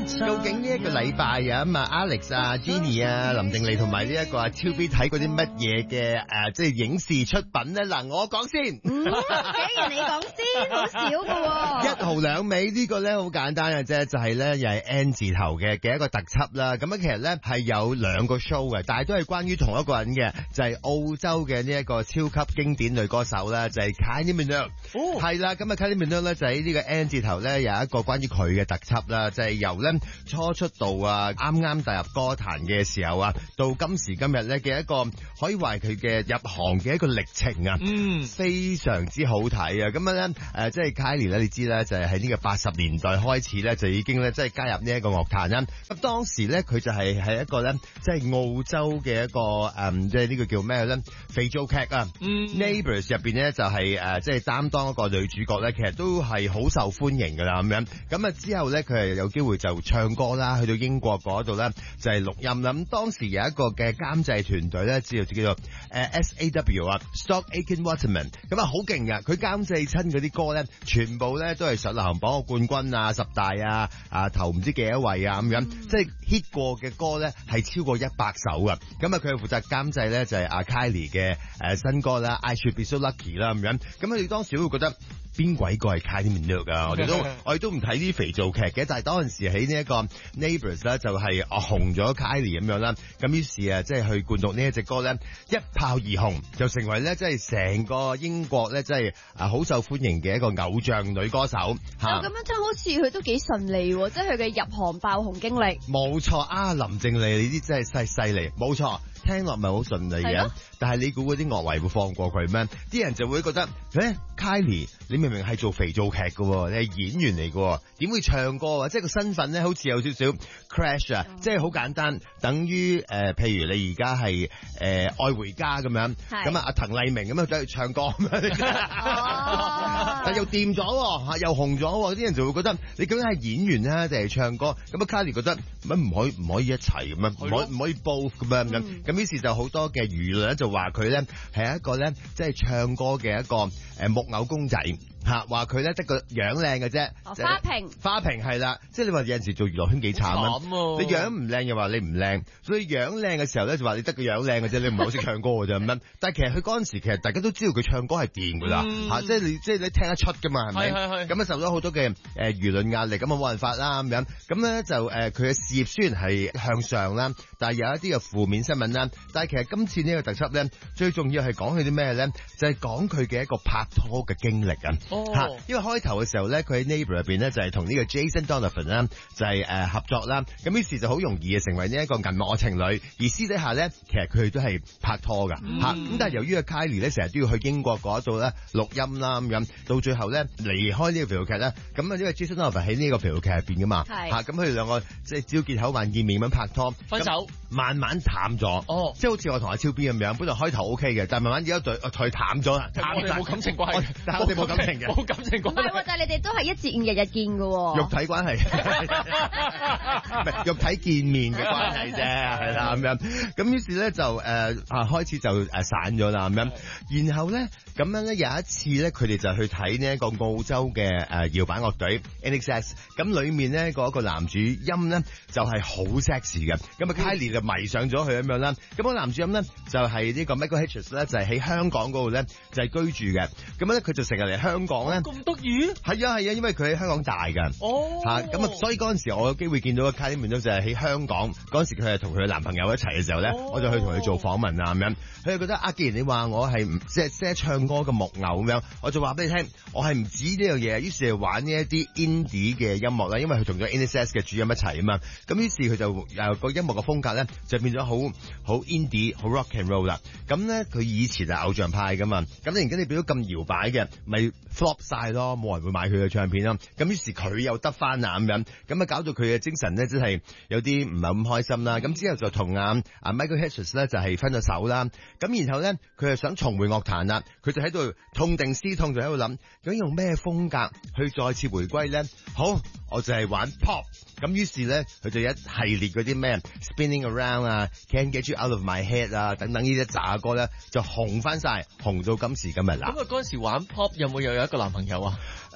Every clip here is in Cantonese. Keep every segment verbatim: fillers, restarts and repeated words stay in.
究竟呢一個禮拜啊，咁啊 Alex 啊 Jenny 啊林定麗同埋呢一個啊超 B 睇過啲乜嘢嘅誒，即係影視出品咧？嗱，我講先。 嗯，竟然你講先，好少㗎喎。 一毫兩尾呢個咧好簡單嘅啫，就係咧又係 N 字頭嘅嘅一個特輯啦。咁啊，其實咧係有兩個 show 嘅，但係都係關於同一個人嘅，就係澳洲嘅呢一個超級經典女歌手啦，就係 Kylie Minogue。哦，係啦，咁啊 Kylie Minogue咧就喺呢個 N 字頭咧有一個關於佢嘅特輯啦，就係由咧初出道啊，啱啱踏入歌壇嘅時候啊，到今時今日咧嘅一個可以話係佢嘅入行嘅一個歷程啊，嗯，非常之好睇啊！咁樣咧誒，即係 Kylie 咧，你知咧就係喺呢個八十年代開始咧就已經咧即係加入呢一個樂壇啦。咁當時咧佢就係係一個咧即係澳洲嘅一個誒，即係呢個叫咩咧肥皂劇啊，嗯，Neighbours 入邊咧就係誒即係擔當一個女主角咧，其實都係好受歡迎噶啦咁樣。咁啊之後咧佢係有機會就唱歌啦，去到英國嗰度咧就係錄音啦。咁當時有一個嘅監製團隊咧，叫做叫做誒 S A W 啊 Stock Aitken Waterman， 咁啊好勁噶，佢監製親嗰啲歌咧，全部咧都係上流行榜嘅冠軍啊、十大啊、啊頭唔知幾多位啊咁樣，嗯、即係 hit 過嘅歌咧係超過一百首噶。咁啊佢係負責監製咧就係阿 Kylie 嘅誒新歌啦 I Should Be So Lucky 啦咁樣。咁佢哋當時會覺得邊鬼個係 Kylie Minogue 啊？我哋都我哋都唔睇啲肥皂劇嘅，但係當陣時喺呢一個 Neighbours 咧就係紅咗 Kylie 咁樣啦。咁於是啊，即係去灌錄呢一隻歌咧，一炮而紅，就成為咧即係成個英國咧即係啊好受歡迎嘅一個偶像女歌手嚇。 咁樣真好似佢都幾順利喎，即係佢嘅入行爆紅經歷。 冇錯啊，林靜麗你啲真係犀犀利，冇錯。聽落咪好順利嘅，但係你估嗰啲樂迷會放過佢咩？啲人就會覺得，誒、欸、Kylie 你明明係做肥皂劇嘅，你係演員嚟嘅，點會唱歌啊？即係個身份咧，好似有少少 crash 啊！嗯、即係好簡單，等於誒、呃，譬如你而家係誒愛回家咁樣，咁啊阿滕麗明咁啊走去唱歌咁樣，哦、但又掂咗嚇，又紅咗，啲人就會覺得你究竟係演員咧定係唱歌？咁啊 Kylie 覺得乜唔可以唔可以一齊咁樣，唔可唔可以 both 咁樣咁。咁於是就好多嘅輿論咧就話佢咧係一個咧即係唱歌嘅一個誒木偶公仔。吓，話佢咧得個樣靚嘅啫， 花瓶花瓶係啦，即係你話有陣時做娛樂圈幾慘啊！你樣唔靚又話你唔靚，所以樣靚嘅時候咧就話你得個樣靚嘅啫，你唔係好識唱歌嘅啫咁樣。但係其實佢嗰陣時其實大家都知道佢唱歌係掂噶啦，吓，即係你即係你聽得出噶嘛，係咪？係係。咁啊受咗好多嘅誒輿論壓力，咁啊冇辦法啦咁樣。咁咧就誒佢嘅事業雖然係向上啦，但係有一啲嘅負面新聞啦。但係其實今次呢個特輯咧，最重要係講佢啲咩咧？就係講佢嘅一個拍拖嘅經歷啊！吓，哦、因為開頭嘅時候咧，佢喺 Neighbour 入邊咧就係同呢個 Jason Donovan 啦，就係誒合作啦。咁於是就好容易啊成為呢一個銀幕嘅情侶，而私底下咧其實佢哋都係拍拖噶吓。咁、嗯、但係由於阿 Kylie 咧成日都要去英國嗰度咧錄音啦咁樣，到最後咧離開呢個肥皂劇咧，咁啊因為 Jason Donovan 喺呢個肥皂劇入邊噶嘛，吓，咁佢哋兩個即係朝見口晚見面咁拍拖， 分手， 慢慢淡咗。哦，即係好似我同阿超 B 咁樣，本來開頭 OK 嘅，但係慢慢而家對佢淡咗啦。 我哋冇感情關係， 但係我哋冇感情嘅， 冇感情關係。 唔係喎，但係你哋都係一至五日日見嘅喎。 肉體關係，唔係肉體見面嘅關係啫，係啦咁樣。咁於是咧就誒啊開始就誒散咗啦咁樣。然後咧咁樣咧有一次咧，佢哋就去睇呢一個澳洲嘅誒搖擺樂隊 N X S。咁裏面咧嗰個男主音咧就係好 sexy 嘅。咁啊 Kylie 就迷上咗佢咁樣啦。咁個男主音咧就係呢個 Michael Hitchens 咧，就係喺香港嗰度咧就係居住嘅。咁咧佢就成日嚟香港咧。 咁得意？ 係啊係啊，因為佢喺香港大㗎。哦。嚇咁啊，所以嗰陣時我有機會見到個 Kylie Minogue就係喺香港嗰陣時，佢係同佢嘅男朋友一齊嘅時候咧，我就去同佢做訪問啊咁樣。佢就覺得啊，既然你話我係唔即係識唱歌嘅木偶咁樣，我就話俾你聽，我係唔止呢樣嘢。於是係玩呢一啲 indie 嘅音樂啦，因為佢同咗 N X S 嘅主音一齊啊嘛。咁於是佢就誒個音樂嘅風格咧，就變咗好好 indie 好 rock and roll 啦。咁咧佢以前係偶像派噶嘛，咁你而家你變咗咁搖擺嘅，咪 flop 晒咯，冇人會買佢嘅唱片咯。咁於是佢又得翻啊咁樣，咁啊搞到佢嘅精神咧，真係有啲唔係咁開心啦。咁之後就同啊啊 Michael Hitchens 咧就係分咗手啦。咁然後咧佢係想重回樂壇啦，佢就喺度痛定思痛，就喺度諗究竟用咩風格去再次回歸咧？好，我就係玩 pop。咁於是咧，佢就一系列嗰啲咩 Spinning Around 啊 ，Can't Get You Out of My Head 啊，等等呢啲渣歌咧，就紅翻晒，紅到今時今日啦。 咁啊，嗰陣時玩 pop 有冇又有一個男朋友啊？ 誒、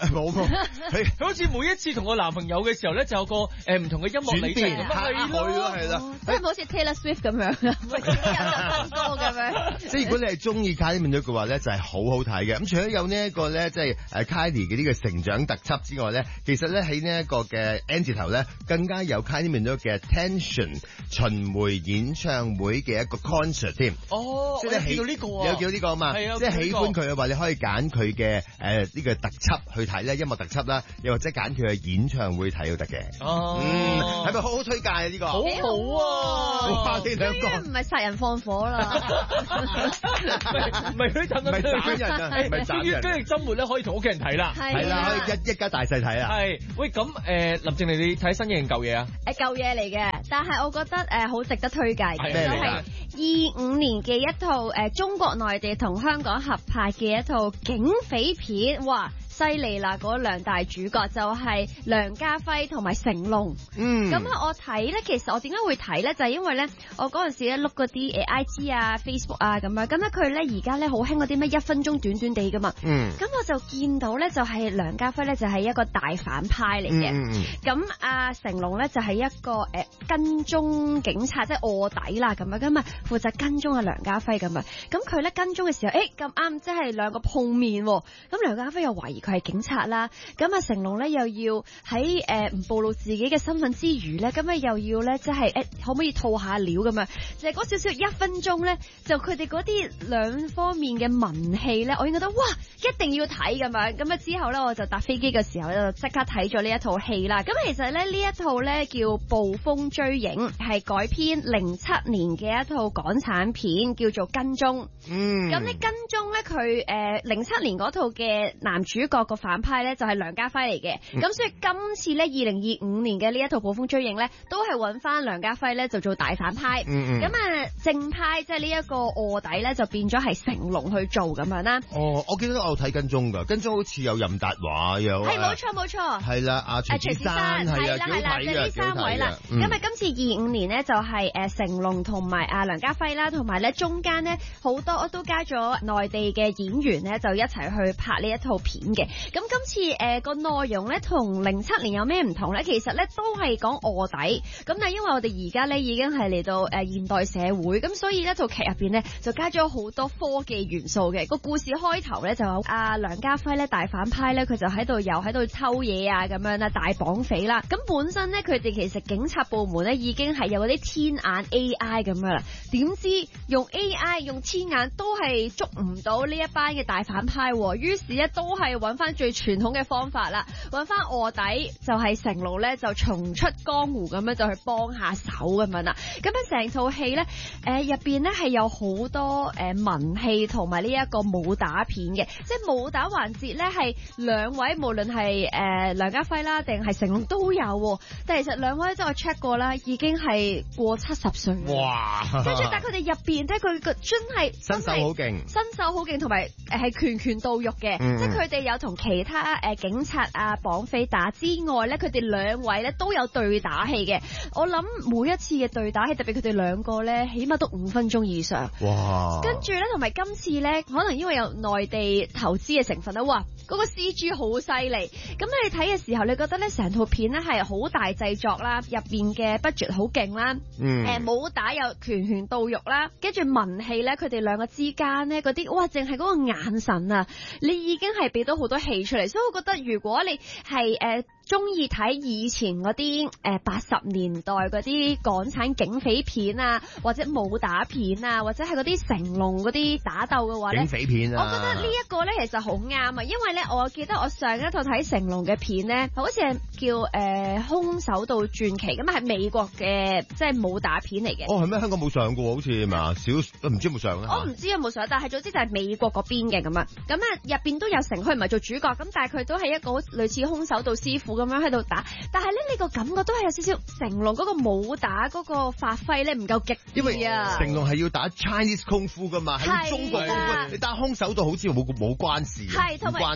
冇個，佢佢好似每一次同我男朋友嘅時候咧，就有個誒唔同嘅音樂里程咁樣係咯係啦， 即係好似 Taylor Swift 咁樣，每日有新歌咁樣。 即係如果你係中意 Kylie Minogue 嘅話咧，就係好好睇嘅。咁除咗有呢一個咧，即係誒 Kylie 嘅呢個成長特輯之外咧，其實咧喺呢一個嘅 N 字頭咧，更加有 Kylie Minogue 嘅 Tension 巡迴演唱會嘅一個 concert 添。 哦， 即係睇到呢個啊， 有叫呢個啊嘛， 係啊， 即係喜歡佢嘅話，你可以揀佢嘅誒呢個特輯去睇咧，音樂特輯啦，又或者揀佢嘅演唱會睇都得嘅。 哦， 嗯，係咪好好推介啊？呢個好好啊！ 哇，呢兩個唔係殺人放火啦， 唔係佢陣唔係斬人啊，唔係斬人。 跟住周末咧可以同屋企人睇啦， 係啦，可以一一家大細睇啦。 係，喂咁誒，林靜玲你睇新嘢定舊嘢啊？ 誒舊嘢嚟嘅，但係我覺得誒好值得推介嘅， 咩嚟㗎？ 就係二五年嘅一套誒中國內地同香港合拍嘅一套警匪片，哇！犀利啦！嗰兩大主角就係梁家輝同埋成龍。 嗯， 咁啊，我睇咧，其實我點解會睇咧？就係、是、因為咧，我嗰陣時咧碌嗰啲誒 I G 啊、Facebook 啊咁樣，咁咧佢咧而家咧好興嗰啲咩一分鐘短短地噶嘛。 嗯。咁我就見到咧，就係梁家輝咧就係一個大反派嚟嘅。 嗯嗯咁阿成龍咧就係一個誒、呃、跟蹤警察，即係臥底啦咁樣，咁啊負責跟蹤阿梁家輝咁啊。咁佢咧跟蹤嘅時候，誒咁啱即係兩個碰面喎。咁梁家輝又懷疑佢係警察啦，咁啊成龍咧又要喺誒唔暴露自己嘅身份之餘咧，咁啊又要咧即係誒可唔可以套下料咁樣？就係嗰少少一分鐘咧，就佢哋嗰啲兩方面嘅文戲咧，我已經覺得哇一定要睇咁樣。咁啊之後咧我就搭飛機嘅時候咧就即刻睇咗呢一套戲啦。咁其實咧呢一套咧叫《捕風追影》，係改編零七年嘅一套港產片，叫做《跟蹤》。 嗯。 咁呢跟蹤咧佢誒零七年嗰套嘅男主角個反派咧就係梁家輝嚟嘅，咁、嗯、所以今次咧二零二五年嘅呢一套捕風追影咧，都係揾翻梁家輝咧就做大反派，咁、嗯、啊、嗯、正派即係呢一個臥底咧就變咗係成龍去做咁樣啦。 哦，我記得我有睇跟蹤噶，跟蹤好似有任達華有， 係冇錯冇錯， 係啦，阿徐子珊係啦係啦，即係呢三位啦。咁啊、嗯、今次二五年咧就係誒成龍同埋阿梁家輝啦，同埋咧中間咧好多都加咗內地嘅演員咧就一齊去拍呢一套片嘅。咁今次誒個內容咧同零七年有咩唔同咧？其實咧都係講臥底，咁但係因為我哋而家咧已經係嚟到誒現代社會，咁所以呢套劇入邊咧就加咗好多科技元素嘅。個故事開頭咧就有阿梁家輝咧大反派咧，佢就喺度又喺度偷嘢啊咁樣啦，大綁匪啦。咁本身咧佢哋其實警察部門咧已經係有嗰啲天眼 A I 咁樣啦，點知用 A I 用天眼都係捉唔到呢一班嘅大反派，於是咧都係揾翻最傳統嘅方法啦，揾翻臥底就係、是、成龍咧就重出江湖咁樣就去幫下手咁樣啦。咁樣成套戲咧誒入邊咧係有好多誒、呃、文戲同埋呢一個武打片嘅，即係武打環節咧係兩位無論係誒梁家輝啦定係成龍都有，但係其實兩位都我 check 過啦，已經係過七十歲。哇！ 跟住但係佢哋入邊咧佢個真係身手好勁， 身手好勁同埋誒係拳拳到肉嘅，嗯、即係佢哋有同其他誒、呃、警察啊綁匪打之外咧，佢哋兩位咧都有對打戲嘅。我諗每一次嘅對打戲，特別佢哋兩個咧，起碼都五分鐘以上。哇！跟住咧，同埋今次咧，可能因為有內地投資嘅成分啦，哇！嗰、那個 C G 好犀利。咁你睇嘅時候，你覺得咧成套片咧係好大製作啦，入邊嘅 budget 好勁啦，誒、嗯呃、武打又拳拳到肉啦，跟住文戲咧，佢哋兩個之間咧嗰啲，哇！淨係嗰個眼神啊，你已經係俾到好多戲出嚟，所以我覺得如果你係誒中意睇以前嗰啲誒八十年代嗰啲港產警匪片啊，或者武打片啊，或者係嗰啲成龍嗰啲打鬥嘅話咧， 警匪片啊， 我覺得呢一個咧其實好啱啊，因為咧我記得我上一套睇成龍嘅片咧，好似係叫誒、呃、空手道傳奇，咁啊係美國嘅即係武打片嚟嘅。 哦，係咩？香港冇上過，好似係嘛？少唔知有冇上咧？ 我唔知有冇上，但係總之就係美國嗰邊嘅咁啊。咁啊入邊都有成，佢唔係做主角，咁但係佢都係一個類似空手道師傅咁樣喺度打。但係咧，你個感覺都係有少少成龍嗰個武打嗰個發揮咧唔夠極致啊！ 因為成龍係要打 Chinese 功夫噶嘛，喺中國功夫，你打空手道好似冇冇關事， 係同埋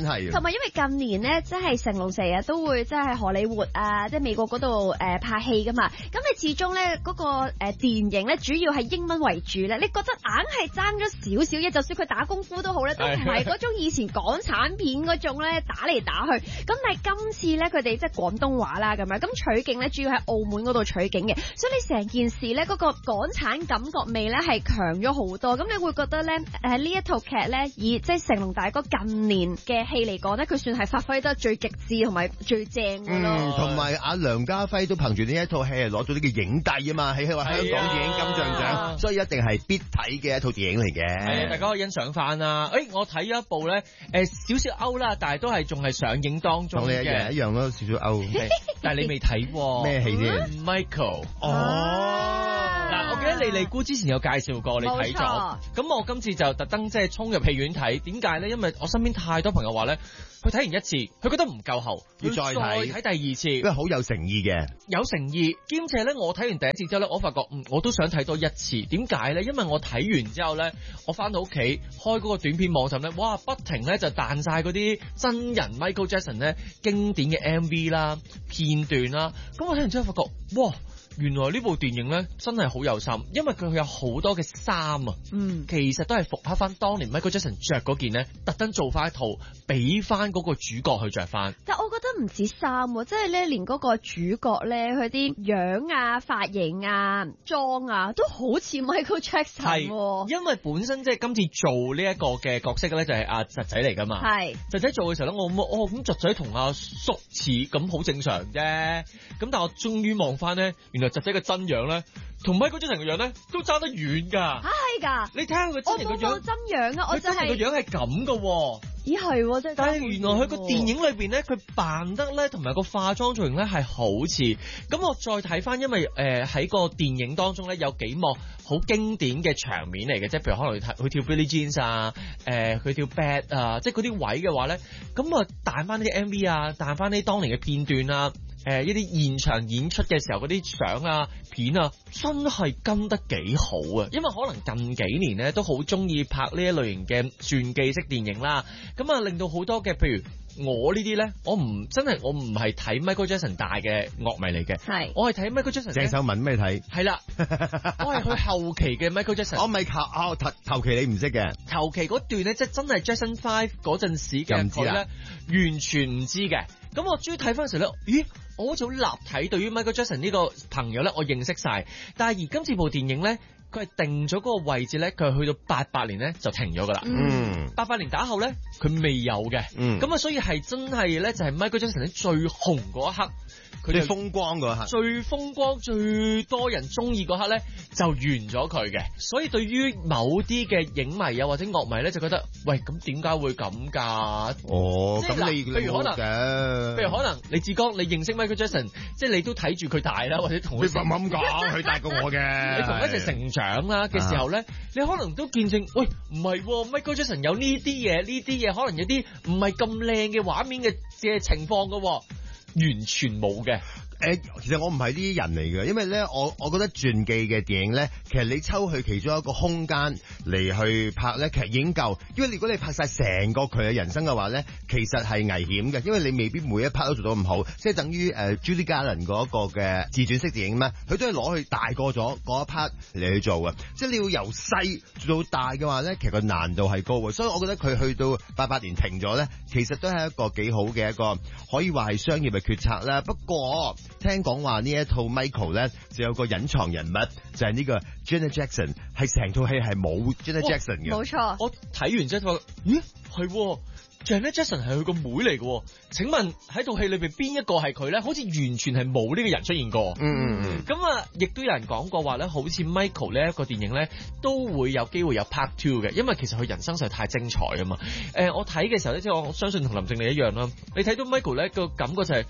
係。 同埋因為近年咧，即係成龍成日都會即係荷里活啊，即係美國嗰度誒拍戲噶嘛。咁你始終咧嗰個誒電影咧，主要係英文為主咧，你覺得硬係爭咗少少嘢，就算佢打功夫都好咧，都唔係嗰種以前港產片嗰種咧打嚟打去。咁但係今次咧，佢哋即係廣東話啦咁樣，咁取景咧主要喺澳門嗰度取景嘅，所以你成件事咧嗰個港產感覺味咧係強咗好多。咁你會覺得咧誒呢一套劇咧，以即係成龍大哥近年嘅戲嚟講咧，佢算係發揮得最極致同埋最正嘅咯。 嗯，同埋阿梁家輝都憑住呢一套戲係攞咗呢個影帝啊嘛，喺香港電影金像獎，啊、所以一定係必睇嘅一套電影嚟嘅。 係啊，大家可以欣賞翻啦。誒、欸，我睇咗一部咧，誒少少歐啦，但係都係仲係上映當中嘅。同你一樣一樣咯，少少歐。但係你未睇喎。咩戲先 ？Michael。哦。嗱，我記得莉莉姑之前有介紹過，你睇咗。咁我今次就特登即係衝入戲院睇，點解咧？因為我身邊太多朋友話咧，佢睇完一次，佢覺得唔夠喉，要再睇睇第二次，因為好有誠意嘅，有誠意。兼且咧，我睇完第一次之後咧，我發覺嗯，我都想睇多一次。點解咧？因為我睇完之後咧，我翻到屋企開嗰個短片網站咧，哇，不停咧就彈晒嗰啲真人 Michael Jackson 咧經典嘅 M V 啦、片段啦。咁我睇完之後發覺，哇！原來呢部電影咧真係好有心，因為佢有好多嘅衫啊，嗯，其實都係復刻翻當年 Michael Jackson 着嗰件咧，特登做翻一套，俾翻嗰個主角去着翻。但我覺得唔止衫，即係咧連嗰個主角咧，佢啲樣啊、髮型啊、妝啊，都好似 Michael Jackson。係，因為本身即係今次做呢一個嘅角色咧，就係阿侄仔嚟噶嘛。係，侄仔做嘅時候咧，我哦咁侄仔同阿叔似，咁好正常啫。咁但係我終於望翻咧，原來侄仔嘅真樣咧，同 Michael Jackson 嘅樣咧，都爭得遠㗎。嚇係㗎！你睇下佢真人嘅樣，我冇真樣啊！我真係個樣係咁嘅喎。咦係，真係。但係原來佢個電影裏邊咧，佢扮得咧，同埋個化妝造型咧係好似。咁我再睇翻，因為誒喺個電影當中咧有幾幕好經典嘅場面嚟嘅，即係譬如可能佢跳 Billie Jean 啊，誒佢跳 Bad 啊，即係嗰啲位嘅話咧，咁啊彈翻啲 M V 啊，彈翻啲當年嘅片段啊。誒、呃、一啲現場演出嘅時候嗰啲相啊片啊，真係跟得幾好啊！因為可能近幾年咧都好中意拍呢一類型嘅傳記式電影啦，咁啊令到好多嘅譬如我呢啲咧，我唔真係我唔係睇 Michael Jackson 大嘅樂迷嚟嘅，係我係睇 Michael Jackson。鄭秀文咩睇？係啦，我係佢後期嘅 Michael Jackson。我咪求啊頭頭期你唔識嘅，頭期嗰段咧即係真係 Jackson Five 嗰陣時嘅佢咧，完全唔知嘅。咁我終於睇翻嘅時候咧，咦？我好似好立體對於 Michael Jackson 呢個朋友咧，我認識晒。但係而今次部電影咧，佢係定咗嗰個位置咧，佢係去到八八年咧就停咗噶啦。嗯，八八年打後咧，佢未有嘅。嗯，咁啊，所以係真係咧，就係 Michael Jackson 最紅嗰一刻。佢哋風光嗰刻，最風光、最多人中意嗰刻咧，就完咗佢嘅。所以對於某啲嘅影迷啊或者樂迷咧，就覺得喂，咁點解會咁㗎？哦，咁你譬如可能嘅，譬如可能李志剛，你認識 Michael Jackson，即係你都睇住佢大啦，或者同佢咁咁講，佢大過我嘅，你同佢一齊成長啦嘅時候咧，你可能都見證，喂，唔係喎 Michael Jackson 有呢啲嘢，呢啲嘢可能有啲唔係咁靚嘅畫面嘅嘅情況㗎喎。完全冇嘅。誒，其實我唔係呢啲人嚟嘅，因為咧，我我覺得傳記嘅電影咧，其實你抽去其中一個空間嚟去拍咧，其實已經夠。因為如果你拍晒成個佢嘅人生嘅話咧，其實係危險嘅，因為你未必每一 part 都做到咁好。即係等於誒、呃、Judy Garland 嗰個嘅自傳式電影咩，佢都係攞去大個咗嗰一 part 嚟去做嘅。即係你要由細做到大嘅話咧，其實個難度係高嘅。所以我覺得佢去到八八年停咗咧，其實都係一個幾好嘅一個可以話係商業嘅決策啦。不過聽講話呢一套 Michael 咧，就有個隱藏人物，就係、是、呢個 Janet Jackson， 係成套戲係冇 Janet Jackson 嘅。冇錯，我睇完之後，咦，係 Janet Jackson 係佢個妹嚟嘅。請問喺套戲裏邊邊一個係佢咧？好似完全係冇呢個人出現過。嗯嗯嗯。咁啊，亦都有人講過話咧，好似 Michael 呢一個電影咧，都會有機會有 Part Two 嘅，因為其實佢人生實在太精彩啊嘛。誒、呃，我睇嘅時候咧，即係我相信同林正你一樣啦。你睇到 Michael 咧個感覺就係、是。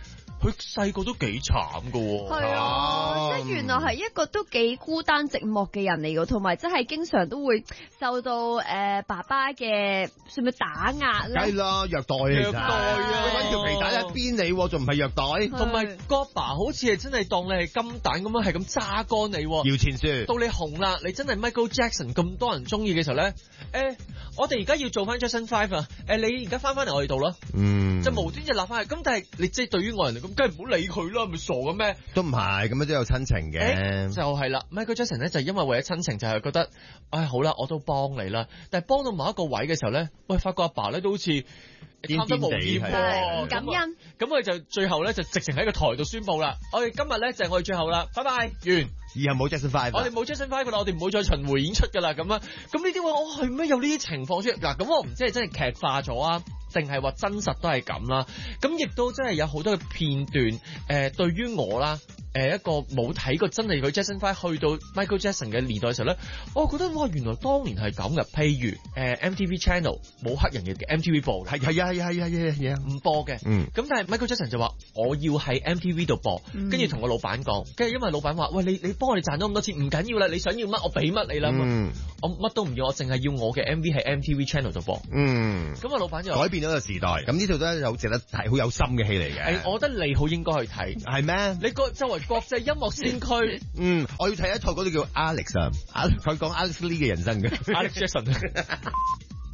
佢細個都幾慘噶喎。 係啊，即係原來係一個都幾孤單寂寞嘅人嚟㗎，同埋真係經常都會受到誒、呃、爸爸嘅算唔算打壓咧？ 係啦，虐待虐待啊！ 揾條皮帶一邊你，仲唔係虐待？ 同埋個爸好似係真係當你係金蛋咁樣，係咁揸乾你。 搖錢樹， 到你紅啦，你真係 Michael Jackson 咁多人中意嘅時候咧，誒、欸，我哋而家要做翻 Jackson Five 啊！誒，你而家翻翻嚟我哋度咯，嗯，就無端就立翻去。咁但係你即係對於外人嚟講，梗係唔好理佢啦，咪傻嘅咩？ 都唔係，咁樣都有親情嘅、欸。 就係啦 ，Michael Jackson 咧就因為為咗親情，就係覺得，唉、哎，好啦，我都幫你啦。但係幫到某一個位嘅時候咧，喂，發覺阿爸咧都好似貪得無厭喎， 感恩。 咁我哋就最後咧就直情喺個台度宣佈啦，我哋今日咧就係我哋最後啦，拜拜，完。 以後冇 Jackson Five， 我哋冇 Jackson Five 噶啦，我哋唔會再巡迴演出噶啦，咁啊，咁呢啲話我係咩有呢啲情況出嚟？嗱，咁我唔知係真係劇化咗啊，定係話真實都係咁啦。咁亦都真係有好多嘅片段，誒、呃，對於我啦。誒一個冇睇過真係佢 Jackson Five 去到 Michael Jackson 嘅年代嘅時候咧，我覺得哇原來當年係咁嘅。譬如誒、呃、M T V Channel 冇黑人嘅 M T V 播，係係啊係啊係啊係啊唔播嘅。嗯，咁但係 Michael Jackson 就話我要喺 M T V 度播，跟住同個老闆講，跟住因為老闆話喂你你幫我哋賺咗咁多錢，唔緊要啦，你想要乜我俾乜你啦。嗯，我乜都唔要，我淨係要我嘅 M V 喺 M T V Channel 度播。嗯，咁啊老闆就改變咗個時代。咁呢套都係好值得睇，好有心嘅戲嚟嘅。 誒，我覺得你好應該去睇。係咩？你個周圍國際音樂先驅， 嗯，我要睇一套嗰啲叫 Alex 啊，佢講 Alex Lee 嘅人生嘅 Alex Jackson。